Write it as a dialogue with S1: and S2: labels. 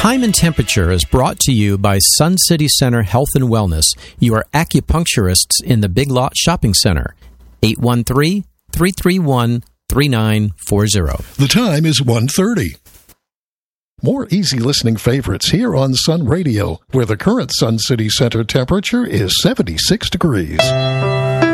S1: Time and Temperature is brought to you by Sun City Center Health and Wellness, your acupuncturists in the Big Lot Shopping Center. 813-331-3940.
S2: The time is 1:30. More easy listening favorites here on Sun Radio, where the current Sun City Center temperature is 76 degrees.